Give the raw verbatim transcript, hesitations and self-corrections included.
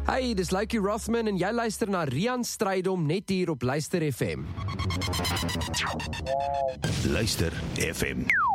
Hey, dis Luikie Rothman en jy luister na Rian Strydom net hier op Luister F M. Luister F M.